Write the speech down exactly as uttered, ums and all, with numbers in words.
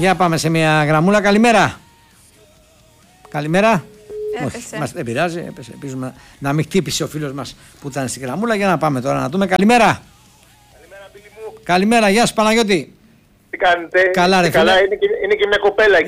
Για πάμε σε μια γραμμούλα. Καλημέρα. Καλημέρα. Έπεσε. Όχι, μας δεν πειράζει. Έπεσε. Ελπίζουμε να μην χτύπησε ο φίλος μας που ήταν στην γραμμούλα. Για να πάμε τώρα να δούμε. Καλημέρα. Καλημέρα, φίλοι μου. Καλημέρα, γεια σου Παναγιώτη. Τι κάνετε? Καλά, ρε καλά, φίλε. είναι και, είναι και μια κοπέλα εκεί